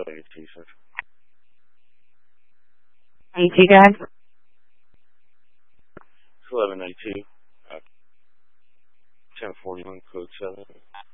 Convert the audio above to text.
AT, sir. AT, go ahead. 11 AT. 1041, code 7.